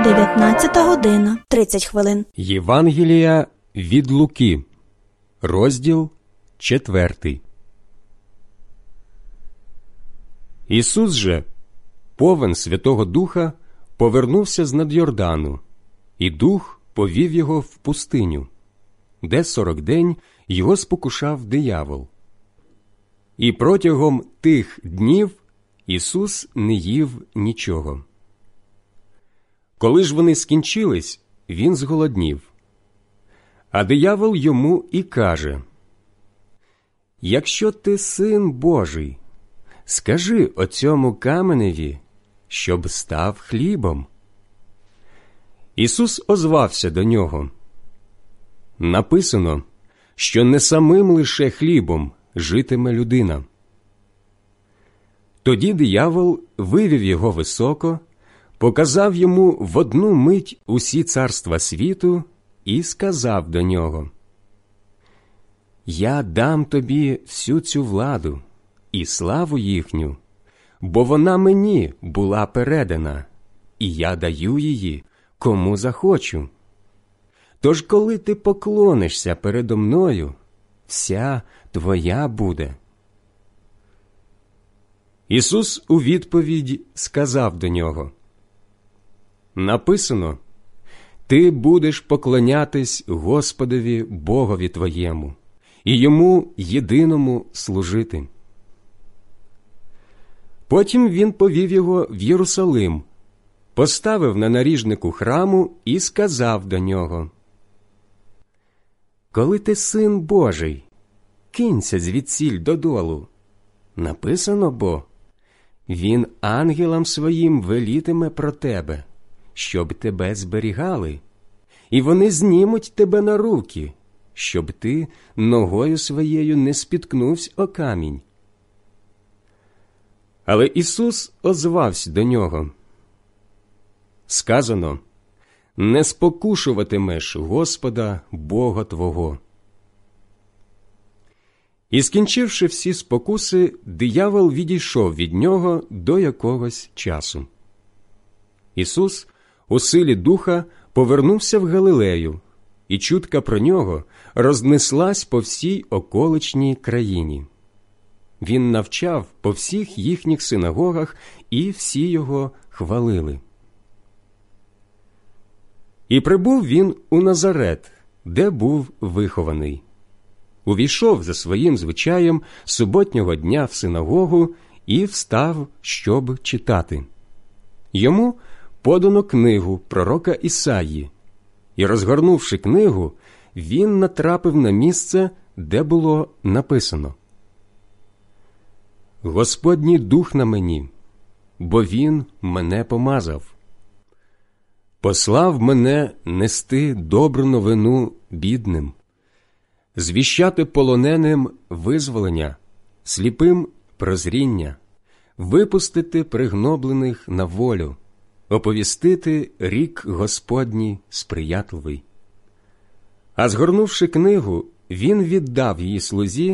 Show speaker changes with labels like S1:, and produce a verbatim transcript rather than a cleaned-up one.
S1: дев'ятнадцята година, тридцять хвилин.
S2: Євангелія від Луки, розділ четвертий. Ісус же, повен Святого Духа, повернувся з-над Йордану, і Дух повів його в пустиню, де сорок день його спокушав диявол. І протягом тих днів Ісус не їв нічого. Коли ж вони скінчились, він зголоднів. А диявол йому і каже: «Якщо ти син Божий, скажи оцьому каменеві, щоб став хлібом». Ісус озвався до нього: «Написано, що не самим лише хлібом житиме людина». Тоді диявол вивів його високо, показав йому в одну мить усі царства світу і сказав до нього: «Я дам тобі всю цю владу і славу їхню, бо вона мені була передана, і я даю її, кому захочу. Тож, коли ти поклонишся передо мною, вся твоя буде». Ісус у відповідь сказав до нього: «Написано, ти будеш поклонятись Господові Богові твоєму, і Йому єдиному служити». Потім він повів його в Єрусалим, поставив на наріжнику храму і сказав до нього: «Коли ти син Божий, кинься звідсіль додолу. Написано бо: він ангелам своїм велітиме про тебе, щоб тебе зберігали, і вони знімуть тебе на руки, щоб ти ногою своєю не спіткнувся о камінь». Але Ісус озвався до нього: «Сказано, не спокушуватимеш Господа Бога твого». І, скінчивши всі спокуси, диявол відійшов від нього до якогось часу. Ісус у силі Духа повернувся в Галилею, і чутка про нього рознеслась по всій околичній країні. Він навчав по всіх їхніх синагогах, і всі його хвалили. І прибув він у Назарет, де був вихований. Увійшов за своїм звичаєм суботнього дня в синагогу і встав, щоб читати. Йому подано книгу пророка Ісаї, і, розгорнувши книгу, він натрапив на місце, де було написано: «Господній Дух на мені, бо Він мене помазав. Послав мене нести добру новину бідним, звіщати полоненим визволення, сліпим прозріння, випустити пригноблених на волю, оповістити рік Господній сприятливий». А згорнувши книгу, він віддав її слузі